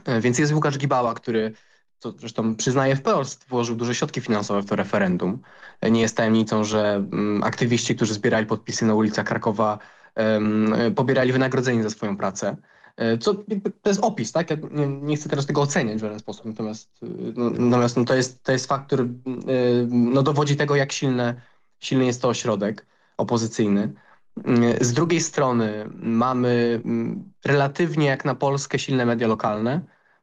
Więc jest Łukasz Gibała, który, co zresztą przyznaje wprost, włożył duże środki finansowe w to referendum. Nie jest tajemnicą, że aktywiści, którzy zbierali podpisy na ulicach Krakowa, pobierali wynagrodzenie za swoją pracę. Co to jest opis, tak? Ja nie chcę teraz tego oceniać w żaden sposób, natomiast to jest fakt, który no, dowodzi tego, jak silny jest to ośrodek opozycyjny. Z drugiej strony mamy relatywnie jak na Polskę silne media lokalne,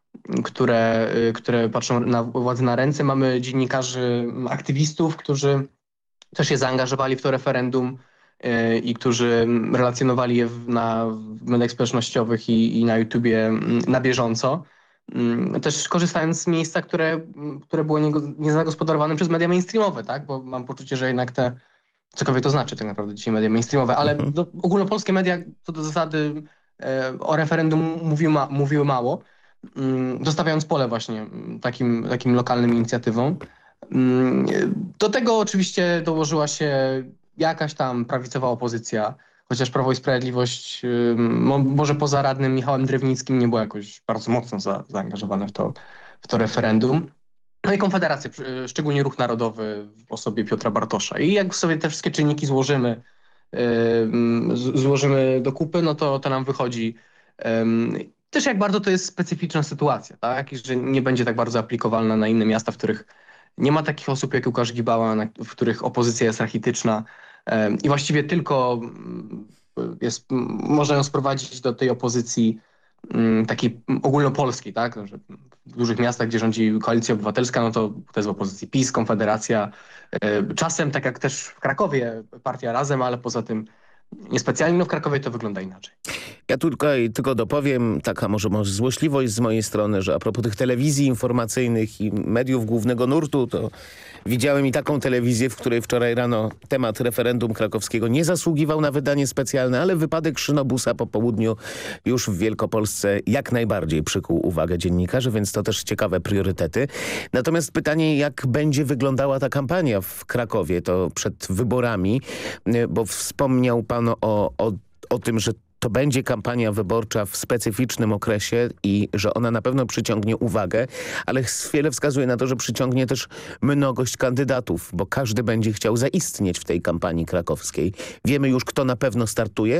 które patrzą na władzę na ręce. Mamy dziennikarzy, aktywistów, którzy też się zaangażowali w to referendum i którzy relacjonowali je w mediach społecznościowych i na YouTubie na bieżąco. Też korzystając z miejsca, które było niezagospodarowane przez media mainstreamowe, tak? Bo mam poczucie, że jednak cokolwiek to znaczy tak naprawdę dzisiaj media mainstreamowe, ale Mhm. ogólnopolskie media co do zasady o referendum mówiły mało, zostawiając pole właśnie takim lokalnym inicjatywom. Do tego oczywiście dołożyła się jakaś tam prawicowa opozycja, chociaż Prawo i Sprawiedliwość, może poza radnym Michałem Drewnickim, nie było jakoś bardzo mocno zaangażowane w to referendum. No i Konfederacja, szczególnie Ruch Narodowy w osobie Piotra Bartosza. I jak sobie te wszystkie czynniki złożymy do kupy, no to nam wychodzi też jak bardzo to jest specyficzna sytuacja, tak? I że nie będzie tak bardzo aplikowalna na inne miasta, w których nie ma takich osób jak Łukasz Gibała, w których opozycja jest rachityczna i właściwie tylko można ją sprowadzić do tej opozycji takiej ogólnopolskiej, tak? No, że w dużych miastach, gdzie rządzi Koalicja Obywatelska, no to jest w opozycji PiS, Konfederacja. Czasem, tak jak też w Krakowie, partia Razem, ale poza tym niespecjalnie. No w Krakowie to wygląda inaczej. Ja tylko dopowiem, taka może złośliwość z mojej strony, że a propos tych telewizji informacyjnych i mediów głównego nurtu, to widziałem i taką telewizję, w której wczoraj rano temat referendum krakowskiego nie zasługiwał na wydanie specjalne, ale wypadek szynobusa po południu już w Wielkopolsce jak najbardziej przykuł uwagę dziennikarzy, więc to też ciekawe priorytety. Natomiast pytanie, jak będzie wyglądała ta kampania w Krakowie, to przed wyborami, bo wspomniał pan o tym, że to będzie kampania wyborcza w specyficznym okresie i że ona na pewno przyciągnie uwagę, ale wiele wskazuje na to, że przyciągnie też mnogość kandydatów, bo każdy będzie chciał zaistnieć w tej kampanii krakowskiej. Wiemy już, kto na pewno startuje?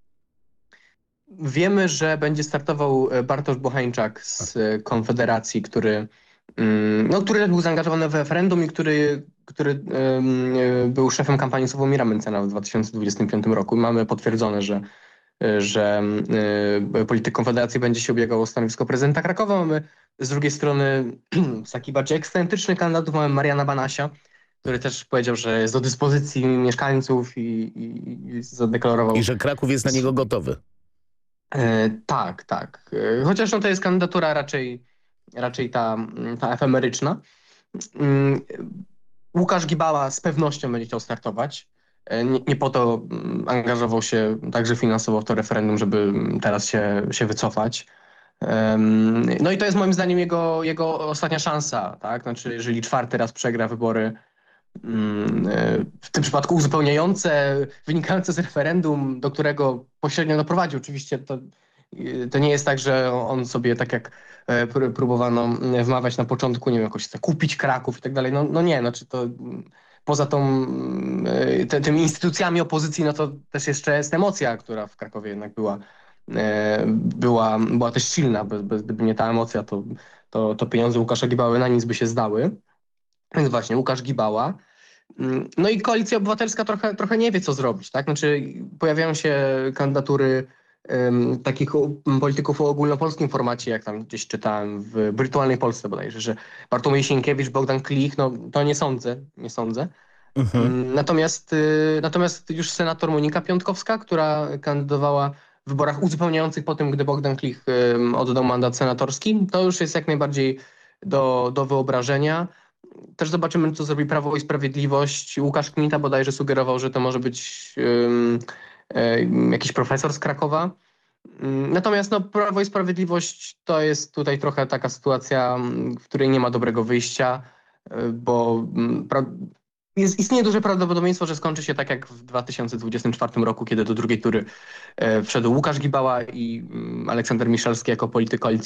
Wiemy, że będzie startował Bartosz Bochańczak z Konfederacji, który też był zaangażowany w referendum i który był szefem kampanii Sławomira Mencena w 2025 roku. Mamy potwierdzone, że polityk Konfederacji będzie się ubiegał o stanowisko prezydenta Krakowa. Mamy z drugiej strony taki bardziej ekscentryczny kandydatów. Mamy Mariana Banasia, który też powiedział, że jest do dyspozycji mieszkańców i zadeklarował. I że Kraków jest na niego gotowy. Tak, tak. Chociaż no, to jest kandydatura raczej ta efemeryczna. Mm, Łukasz Gibała z pewnością będzie chciał startować. Nie po to angażował się także finansowo w to referendum, żeby teraz się wycofać. No i to jest moim zdaniem jego ostatnia szansa, tak? Znaczy, jeżeli czwarty raz przegra wybory, w tym przypadku uzupełniające, wynikające z referendum, do którego pośrednio doprowadził. Oczywiście to nie jest tak, że on sobie, tak jak próbowano wmawiać na początku, nie wiem, jakoś chce kupić Kraków i tak dalej. No nie, znaczy to poza tymi instytucjami opozycji, no to też jeszcze jest emocja, która w Krakowie jednak była też silna. Gdyby nie ta emocja, to pieniądze Łukasza Gibały na nic by się zdały. Więc właśnie Łukasz Gibała. No i Koalicja Obywatelska trochę nie wie, co zrobić, tak? Znaczy pojawiają się kandydatury takich polityków o ogólnopolskim formacie, jak tam gdzieś czytałem w Wirtualnej Polsce bodajże, że Bartłomiej Sienkiewicz, Bogdan Klich, no to nie sądzę. Mhm. Natomiast już senator Monika Piątkowska, która kandydowała w wyborach uzupełniających po tym, gdy Bogdan Klich oddał mandat senatorski, to już jest jak najbardziej do wyobrażenia. Też zobaczymy, co zrobi Prawo i Sprawiedliwość. Łukasz Kmita bodajże sugerował, że to może być jakiś profesor z Krakowa. Natomiast no, Prawo i Sprawiedliwość to jest tutaj trochę taka sytuacja, w której nie ma dobrego wyjścia, bo istnieje duże prawdopodobieństwo, że skończy się tak jak w 2024 roku, kiedy do drugiej tury wszedł Łukasz Gibała i Aleksander Miszalski jako polityk Koalicji